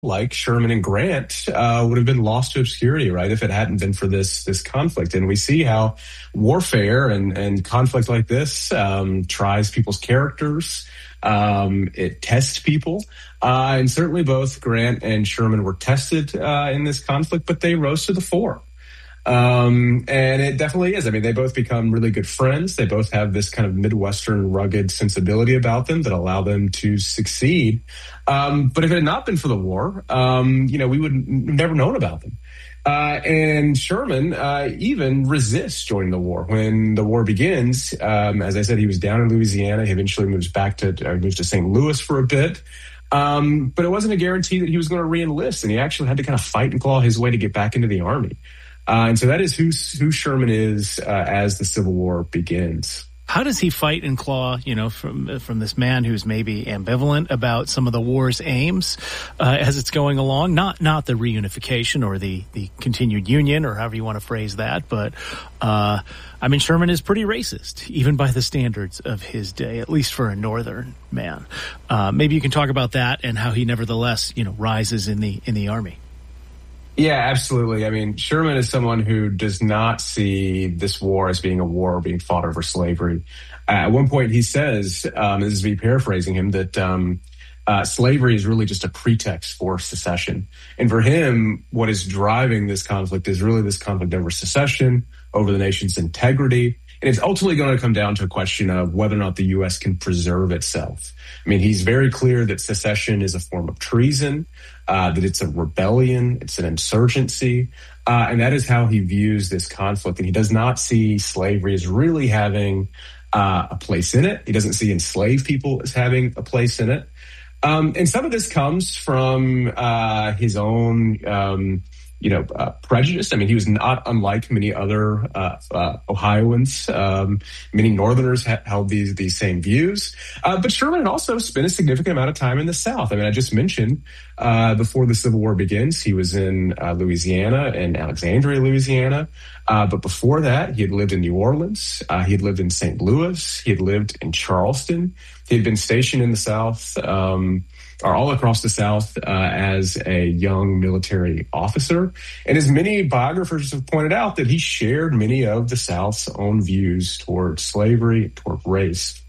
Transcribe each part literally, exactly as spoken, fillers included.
like Sherman and Grant, uh, would have been lost to obscurity, right, if it hadn't been for this this conflict. And we see how warfare and, and conflict like this um, tries people's characters. Um, it tests people. Uh, and certainly both Grant and Sherman were tested uh, in this conflict, but they rose to the fore. Um, and it definitely is. I mean, they both become really good friends. They both have this kind of Midwestern rugged sensibility about them that allow them to succeed. Um, but if it had not been for the war, um, you know, we would n- never known about them. Uh, and Sherman, uh, even resists joining the war. When the war begins, um, as I said, he was down in Louisiana. He eventually moves back to, uh, moves to Saint Louis for a bit. Um, but it wasn't a guarantee that he was going to re-enlist, and he actually had to kind of fight and claw his way to get back into the Army. Uh, and so that is who, who Sherman is uh, as the Civil War begins. How does he fight and claw, you know, from from this man who's maybe ambivalent about some of the war's aims uh, as it's going along? Not not the reunification or the, the continued union or however you want to phrase that, but uh, I mean, Sherman is pretty racist, even by the standards of his day, at least for a northern man. Uh, maybe you can talk about that and how he nevertheless, you know, rises in the in the Army. Yeah, absolutely. I mean, Sherman is someone who does not see this war as being a war being fought over slavery. Uh, at one point, he says, um, this is me paraphrasing him, that um, uh, slavery is really just a pretext for secession. And for him, what is driving this conflict is really this conflict over secession, over the nation's integrity. And it's ultimately going to come down to a question of whether or not the U S can preserve itself. I mean, he's very clear that secession is a form of treason, uh, that it's a rebellion, it's an insurgency, uh, and that is how he views this conflict. And he does not see slavery as really having uh, a place in it. He doesn't see enslaved people as having a place in it. Um, and some of this comes from uh, his own um you know, uh, prejudice. I mean, he was not unlike many other uh, uh, Ohioans. Um, many Northerners ha- held these these same views. Uh, but Sherman had also spent a significant amount of time in the South. I mean, I just mentioned uh, before the Civil War begins, he was in uh, Louisiana, in Alexandria, Louisiana. Uh, but before that, he had lived in New Orleans. Uh, he had lived in Saint Louis. He had lived in Charleston. He had been stationed in the South, um, or all across the South uh, as a young military officer. And as many biographers have pointed out, that he shared many of the South's own views toward slavery, toward race.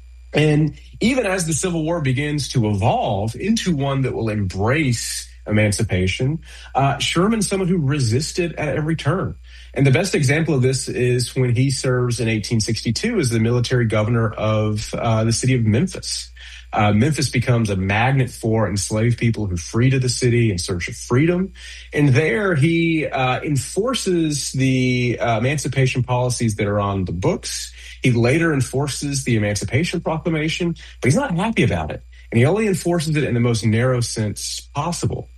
And even as the Civil War begins to evolve into one that will embrace emancipation, uh, Sherman's someone who resisted at every turn. And the best example of this is when he serves in eighteen sixty-two as the military governor of uh, the city of Memphis. Uh, Memphis becomes a magnet for enslaved people who flee to the city in search of freedom. And there he uh, enforces the uh, emancipation policies that are on the books. He later enforces the Emancipation Proclamation, but he's not happy about it. And he only enforces it in the most narrow sense possible.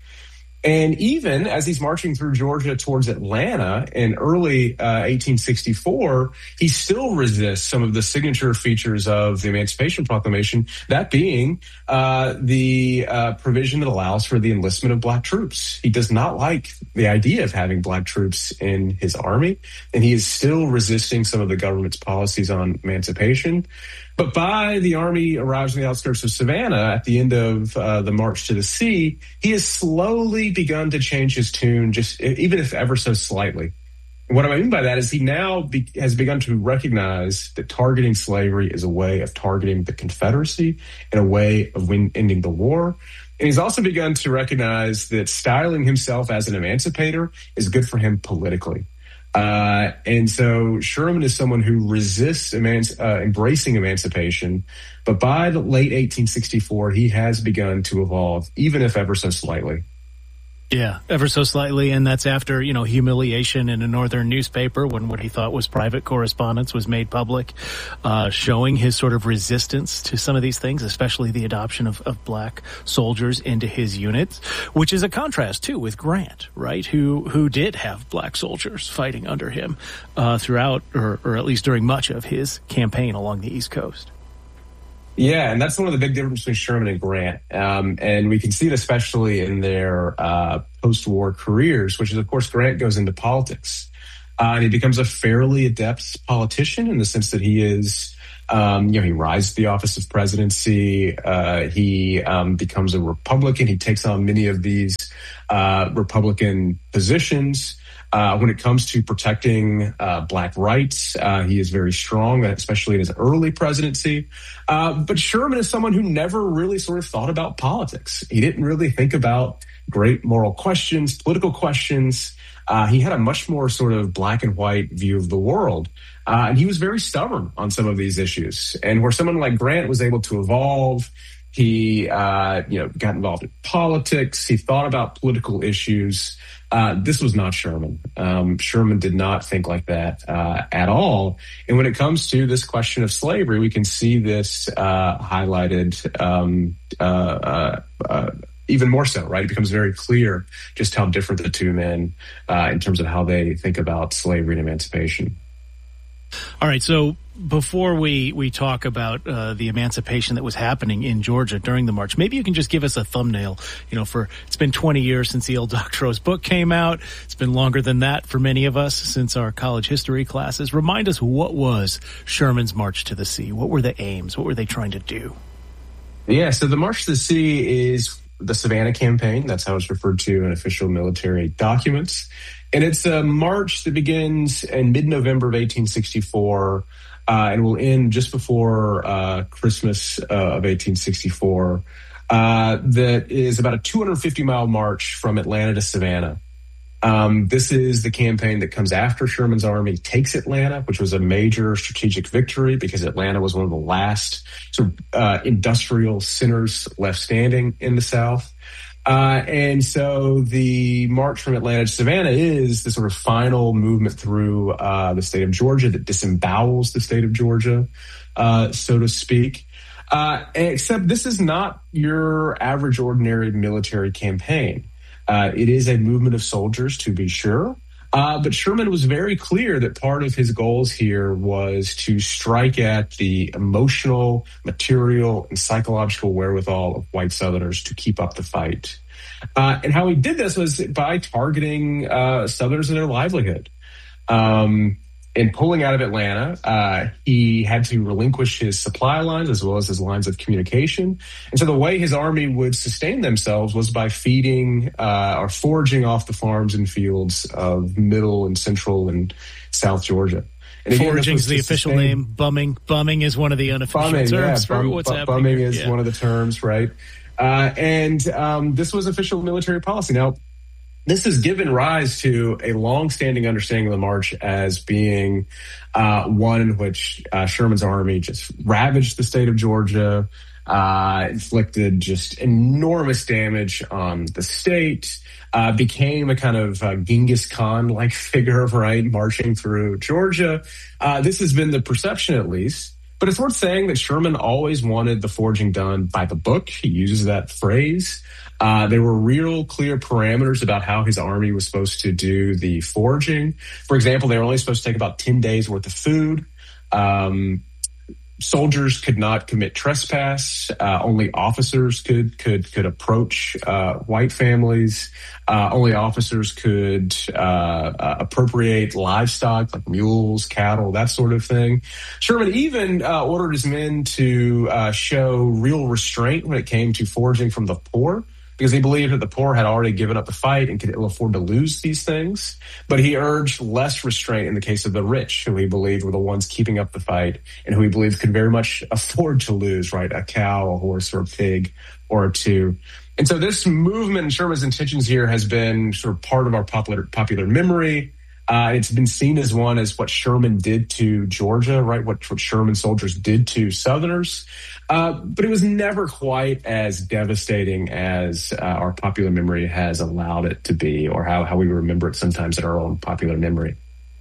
And even as he's marching through Georgia towards Atlanta in early uh, eighteen sixty-four, he still resists some of the signature features of the Emancipation Proclamation, that being uh, the uh, provision that allows for the enlistment of black troops. He does not like the idea of having black troops in his army, and he is still resisting some of the government's policies on emancipation. But by the Army arrives on the outskirts of Savannah at the end of uh, the March to the Sea, he has slowly begun to change his tune, just even if ever so slightly. And what I mean by that is he now be, has begun to recognize that targeting slavery is a way of targeting the Confederacy and a way of win, ending the war. And he's also begun to recognize that styling himself as an emancipator is good for him politically. Uh, and so Sherman is someone who resists emanci- uh, embracing emancipation, but by the late eighteen sixty-four, he has begun to evolve, even if ever so slightly. Yeah, ever so slightly, and that's after, you know, humiliation in a northern newspaper when what he thought was private correspondence was made public, uh, showing his sort of resistance to some of these things, especially the adoption of, of black soldiers into his units, which is a contrast, too, with Grant, right, who who did have black soldiers fighting under him uh, throughout, or, or at least during much of his campaign along the East Coast. Yeah, and that's one of the big differences between Sherman and Grant. Um, and we can see it especially in their uh, post-war careers, which is, of course, Grant goes into politics. Uh, and he becomes a fairly adept politician in the sense that he is, um, you know, he rises to the office of presidency. Uh, he um, becomes a Republican. He takes on many of these uh, Republican positions. Uh, when it comes to protecting uh, Black rights, uh, he is very strong, especially in his early presidency. Uh, but Sherman is someone who never really sort of thought about politics. He didn't really think about great moral questions, political questions. Uh, he had a much more sort of black and white view of the world. Uh, and he was very stubborn on some of these issues. And where someone like Grant was able to evolve, he, uh, you know, got involved in politics. He thought about political issues. Uh, this was not Sherman. Um, Sherman did not think like that uh, at all. And when it comes to this question of slavery, we can see this uh, highlighted um, uh, uh, uh, even more so, right? It becomes very clear just how different the two men uh, in terms of how they think about slavery and emancipation. All right, so before we, we talk about uh, the emancipation that was happening in Georgia during the march, maybe you can just give us a thumbnail. You know, for it's been twenty years since E L Doctorow's book came out. It's been longer than that for many of us since our college history classes. Remind us, what was Sherman's March to the Sea? What were the aims? What were they trying to do? Yeah, so the March to the Sea is the Savannah Campaign. That's how it's referred to in official military documents. And it's a march that begins in mid-November of eighteen sixty-four uh, and will end just before uh, Christmas uh, of eighteen sixty-four. Uh, that is about a two hundred fifty mile march from Atlanta to Savannah. Um, this is the campaign that comes after Sherman's army takes Atlanta, which was a major strategic victory because Atlanta was one of the last sort of uh, industrial centers left standing in the South. Uh, and so the march from Atlanta to Savannah is the sort of final movement through uh, the state of Georgia that disembowels the state of Georgia, uh, so to speak. Uh, except this is not your average, ordinary military campaign. Uh, it is a movement of soldiers, to be sure. Uh, but Sherman was very clear that part of his goals here was to strike at the emotional, material, and psychological wherewithal of white Southerners to keep up the fight. Uh, and how he did this was by targeting uh, Southerners and their livelihood. Um, in pulling out of Atlanta, uh, he had to relinquish his supply lines as well as his lines of communication. And so the way his army would sustain themselves was by feeding uh, or foraging off the farms and fields of middle and central and South Georgia. And again, foraging is the official sustain... name. Bumming, bumming is one of the unofficial bumming, terms yeah, for bum, what's bu- happening. Bumming is yeah. one of the terms, right? Uh, and um, this was official military policy. Now, this has given rise to a long-standing understanding of the march as being uh, one in which uh, Sherman's army just ravaged the state of Georgia, uh, inflicted just enormous damage on the state, uh, became a kind of uh, Genghis Khan-like figure, right, marching through Georgia. Uh, this has been the perception, at least. But it's worth saying that Sherman always wanted the foraging done by the book. He uses that phrase. Uh, there were real clear parameters about how his army was supposed to do the foraging. For example, they were only supposed to take about ten days worth of food. Um, soldiers could not commit trespass. Uh, only officers could could could approach uh, white families. Uh, only officers could uh, uh, appropriate livestock like mules, cattle, that sort of thing. Sherman even uh, ordered his men to uh, show real restraint when it came to foraging from the poor, because he believed that the poor had already given up the fight and could ill afford to lose these things. But he urged less restraint in the case of the rich, who he believed were the ones keeping up the fight and who he believed could very much afford to lose, right? A cow, a horse, or a pig, or a two. And so this movement and Sherman's intentions here has been sort of part of our popular popular memory. Uh, it's been seen as one as what Sherman did to Georgia, right? What, what Sherman soldiers did to Southerners. Uh, but it was never quite as devastating as uh, our popular memory has allowed it to be, or how, how we remember it sometimes in our own popular memory. Yeah.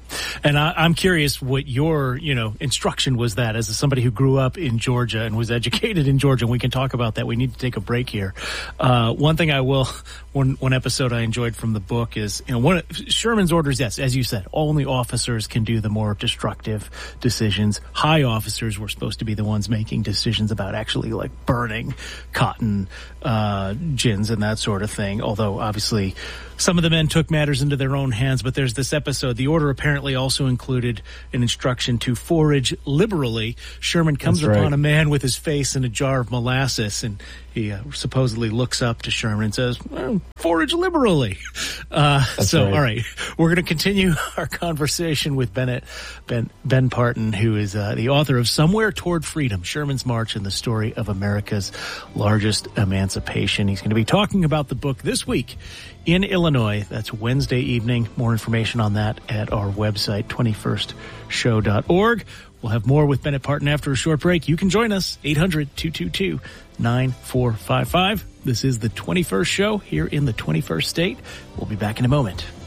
And I, I'm curious what your, you know, instruction was that as somebody who grew up in Georgia and was educated in Georgia. And we can talk about that. We need to take a break here. Uh, one thing I will, one, one episode I enjoyed from the book is, you know, one Sherman's orders, yes, as you said, only officers can do the more destructive decisions. High officers were supposed to be the ones making decisions about actually like burning cotton, uh, gins and that sort of thing. Although obviously some of the men took matters into their own hands, but there's this episode. The order apparently also included an instruction to forage liberally. Sherman comes That's right. upon a man with his face in a jar of molasses, and he uh, supposedly looks up to Sherman and says, well, forage liberally. Uh, so, right. all right, we're going to continue our conversation with Bennett, Ben, Ben Parton, who is uh, the author of Somewhere Toward Freedom, Sherman's March and the Story of America's Largest Emancipation. He's going to be talking about the book this week in Illinois. That's Wednesday evening. More information on that at our website, twenty-first show dot org. We'll have more with Bennett Parton after a short break. You can join us, eight hundred, two two two, nine four five five. This is the twenty-first show here in the twenty-first state. We'll be back in a moment.